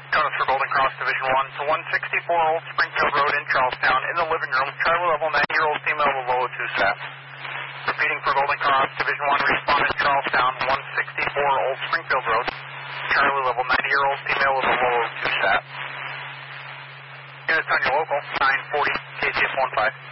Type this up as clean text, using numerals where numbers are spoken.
Codes for Golden Cross Division 1 to 164 Old Springfield Road in Charlestown. In the living room, Charlie level 90-year-old female with low 2 sat. Repeating for Golden Cross Division 1, respondent Charlestown, 164 Old Springfield Road. Charlie level 90-year-old female with a low 2 sat. Units on your local, 940 KCS 15.